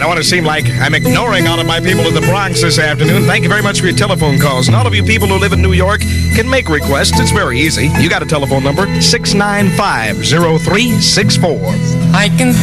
don't want to seem like I'm ignoring all of my people in the Bronx this afternoon. Thank you very much for your telephone calls. And all of you people who live in New York can make requests. It's very easy. You got a telephone number, 695-0364. I can